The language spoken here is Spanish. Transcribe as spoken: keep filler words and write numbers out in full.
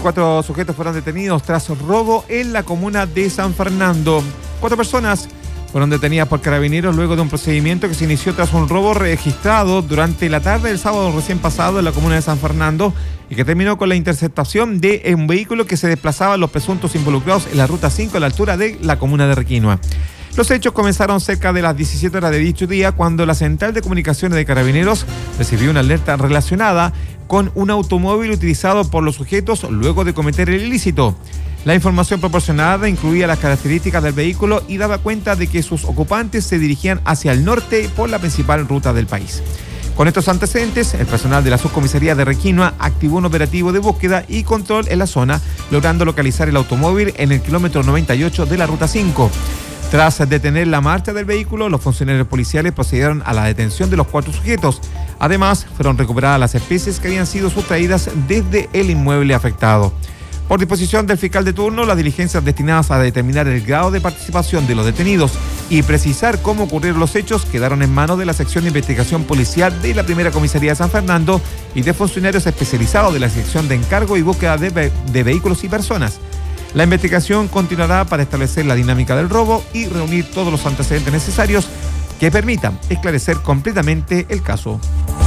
Cuatro sujetos fueron detenidos tras robo en la comuna de San Fernando. Cuatro personas fueron detenidas por carabineros luego de un procedimiento que se inició tras un robo registrado durante la tarde del sábado recién pasado en la comuna de San Fernando y que terminó con la interceptación de un vehículo que se desplazaba a los presuntos involucrados en la ruta cinco a la altura de la comuna de Requinoa. Los hechos comenzaron cerca de las diecisiete horas de dicho día cuando la Central de Comunicaciones de Carabineros recibió una alerta relacionada con un automóvil utilizado por los sujetos luego de cometer el ilícito. La información proporcionada incluía las características del vehículo y daba cuenta de que sus ocupantes se dirigían hacia el norte por la principal ruta del país. Con estos antecedentes, el personal de la subcomisaría de Requinoa activó un operativo de búsqueda y control en la zona, logrando localizar el automóvil en el kilómetro noventa y ocho de la ruta cinco. Tras detener la marcha del vehículo, los funcionarios policiales procedieron a la detención de los cuatro sujetos. Además, fueron recuperadas las especies que habían sido sustraídas desde el inmueble afectado. Por disposición del fiscal de turno, las diligencias destinadas a determinar el grado de participación de los detenidos y precisar cómo ocurrieron los hechos quedaron en manos de la sección de investigación policial de la primera comisaría de San Fernando y de funcionarios especializados de la sección de encargo y búsqueda de, ve- de vehículos y personas. La investigación continuará para establecer la dinámica del robo y reunir todos los antecedentes necesarios que permitan esclarecer completamente el caso.